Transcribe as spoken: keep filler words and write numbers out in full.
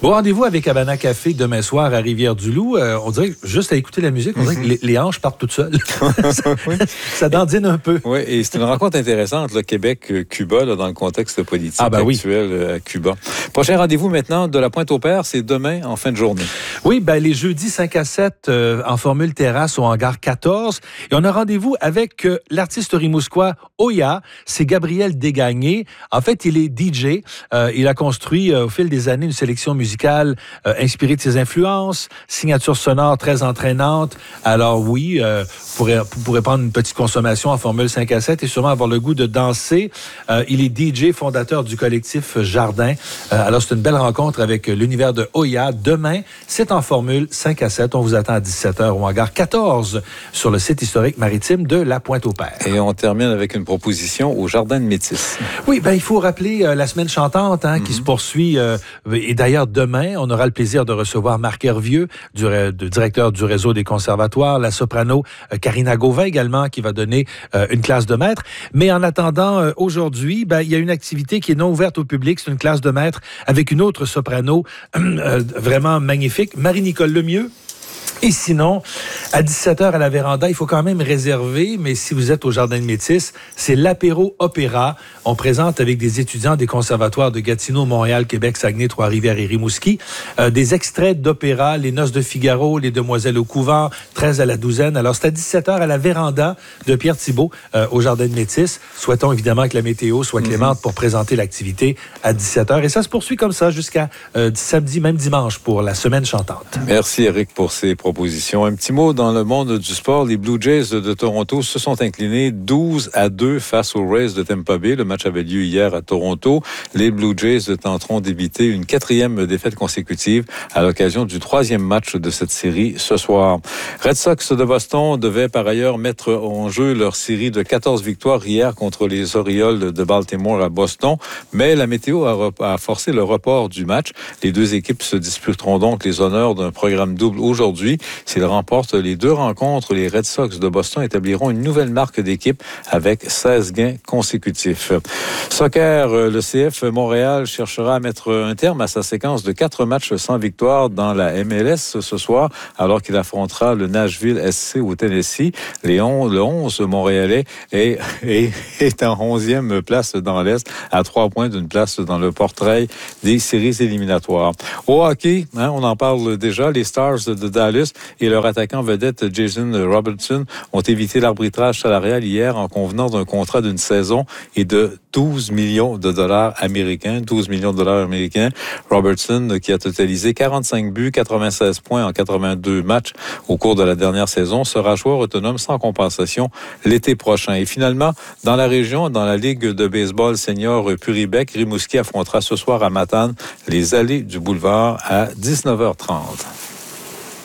Bon rendez-vous avec Havana Café demain soir à Rivière-du-Loup. Euh, on dirait, juste à écouter la musique, on dirait mm-hmm. que les, les hanches partent toutes seules. ça, oui. ça dandine un peu. Oui, et c'est une rencontre intéressante, le Québec-Cuba, là, dans le contexte politique ah, ben actuel oui. à Cuba. Prochain rendez-vous maintenant de la Pointe-au-Père, c'est demain en fin de journée. Oui, ben les jeudis cinq à sept euh, en formule terrasse au hangar quatorze. Et on a rendez-vous avec euh, l'artiste rimousquois Oya. C'est Gabriel Desgagnés. En fait, il est D J. Euh, il a construit euh, au fil des années une sélection musicale euh, inspirée de ses influences, signature sonore très entraînante. Alors oui, euh, vous, pourrez, vous pourrez prendre une petite consommation en formule cinq à sept et sûrement avoir le goût de danser. Euh, il est D J, fondateur du collectif Jardin. Euh, alors c'est une belle rencontre avec l'univers de Oya. Demain, c'est en formule cinq à sept. On vous attend à dix-sept heures au hangar quatorze sur le site historique maritime de la Pointe-au-Père. Et on termine avec une proposition au Jardin de Métis. Oui, ben il faut rappeler euh, la semaine chantante hein, mm-hmm. qui se poursuit. Euh, et d'ailleurs, demain, on aura le plaisir de recevoir Marc Hervieux, du, de, directeur du réseau des conservatoires, la soprano euh, Karina Gauvin également, qui va donner euh, une classe de maître. Mais en attendant, euh, aujourd'hui, ben, il y a une activité qui est non ouverte au public. C'est une classe de maître avec une autre soprano euh, vraiment magnifique, Marie-Nicole Lemieux. Et sinon, à dix-sept heures à la véranda, il faut quand même réserver, mais si vous êtes au Jardin de Métis, c'est l'apéro opéra. On présente avec des étudiants des conservatoires de Gatineau, Montréal, Québec, Saguenay, Trois-Rivières et Rimouski, euh, des extraits d'opéra, Les Noces de Figaro, Les Demoiselles au couvent, treize à la douzaine. Alors, c'est à dix-sept heures à la véranda de Pierre Thibault euh, au Jardin de Métis. Souhaitons évidemment que la météo soit clémente mm-hmm. pour présenter l'activité à dix-sept heures. Et ça se poursuit comme ça jusqu'à euh, samedi, même dimanche, pour la semaine chantante. Merci, Éric, pour ces propositions. Un petit mot dans le monde du sport. Les Blue Jays de Toronto se sont inclinés douze à deux face aux Rays de Tampa Bay. Le match avait lieu hier à Toronto. Les Blue Jays tenteront d'éviter une quatrième défaite consécutive à l'occasion du troisième match de cette série ce soir. Red Sox de Boston devaient par ailleurs mettre en jeu leur série de quatorze victoires hier contre les Orioles de Baltimore à Boston, mais la météo a, rep- a forcé le report du match. Les deux équipes se disputeront donc les honneurs d'un programme double aujourd'hui. S'ils remportent les deux rencontres, les Red Sox de Boston établiront une nouvelle marque d'équipe avec seize gains consécutifs. Soccer, le C F Montréal cherchera à mettre un terme à sa séquence de quatre matchs sans victoire dans la M L S ce soir, alors qu'il affrontera le Nashville S C au Tennessee. Les onze, le onze montréalais est, est, est en onzième place dans l'Est, à trois points d'une place dans le portrait des séries éliminatoires. Au hockey, hein, on en parle déjà, les Stars de Dallas et leur attaquant vedette Jason Robertson ont évité l'arbitrage salarial hier en convenant d'un contrat d'une saison et de douze millions de dollars américains. douze millions de dollars américains. Robertson, qui a totalisé quarante-cinq buts, quatre-vingt-seize points en quatre-vingt-deux matchs au cours de la dernière saison, sera joueur autonome sans compensation l'été prochain. Et finalement, dans la région, dans la Ligue de baseball senior Puribec, Rimouski affrontera ce soir à Matane les allées du boulevard à dix-neuf heures trente.